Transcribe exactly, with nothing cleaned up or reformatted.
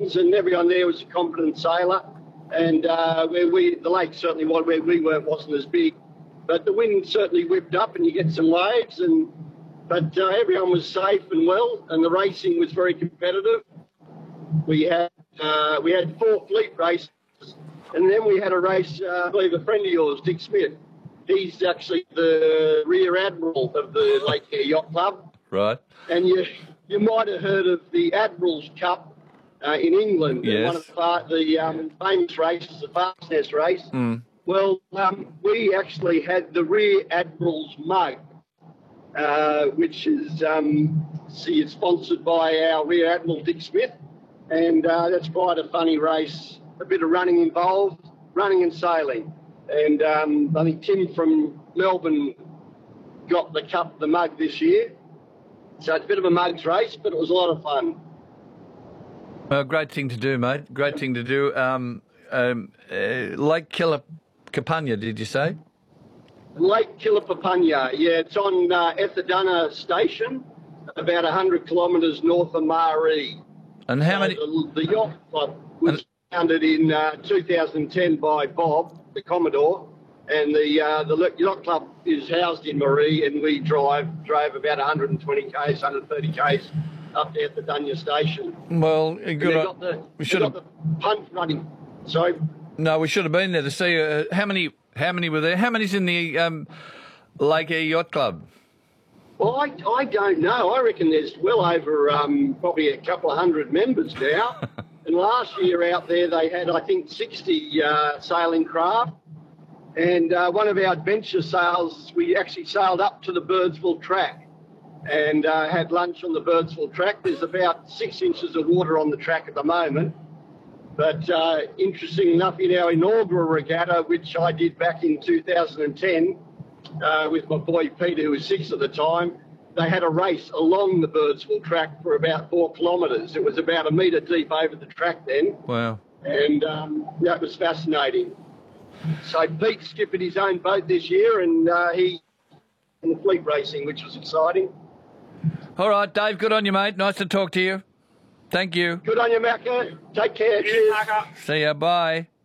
winds, and everyone there was a competent sailor. And uh, where we, the lake certainly was, where we were, wasn't as big, but the wind certainly whipped up, and you get some waves. And but uh, everyone was safe and well, and the racing was very competitive. We had uh, we had four fleet races, and then we had a race. Uh, I believe a friend of yours, Dick Smith. He's actually the rear admiral of the Lake Eyre Yacht Club. Right. And you you might have heard of the Admiral's Cup uh, in England. Yes. One of the, the um, famous races, the Fastness race. Mm. Well, um, we actually had the Rear Admiral's mug, uh, which is um, see, it's sponsored by our Rear Admiral Dick Smith, and uh, that's quite a funny race. A bit of running involved, running and sailing, and um, I think Tim from Melbourne got the cup, the mug this year. So it's a bit of a mugs race, but it was a lot of fun. Well, great thing to do, mate. Great thing to do. Um, um, uh, Lake Killapapunya, did you say? Lake Killapapunya, yeah. It's on uh, Etherdunna Station, about one hundred kilometres north of Maree. And how so many... The, the yacht club was and... founded in uh, two thousand ten by Bob, the Commodore, and the uh, the yacht club is housed in Maree, and we drive drove about one hundred twenty k's, one hundred thirty k's up there at the Dunya station. Well, good. Got the, we should have got the punt running. Sorry. No, we should have been there to see uh, how many. How many were there? How many's in the um, Lake Eyre Yacht Club? Well, I, I don't know. I reckon there's well over um, probably a couple of hundred members now. And last year out there they had, I think, sixty uh, sailing craft. And uh, one of our adventure sails, we actually sailed up to the Birdsville track and uh, had lunch on the Birdsville track. There's about six inches of water on the track at the moment. But uh, interesting enough, in our inaugural regatta, which I did back in two thousand ten uh, with my boy Peter, who was six at the time, they had a race along the Birdsville track for about four kilometres. It was about a metre deep over the track then. Wow. And um, that was fascinating. So Pete skipped his own boat this year, and uh, he in the fleet racing, which was exciting. All right, Dave, good on you, mate. Nice to talk to you. Thank you. Good on you, Macca. Take care. Cheers. See ya. Bye.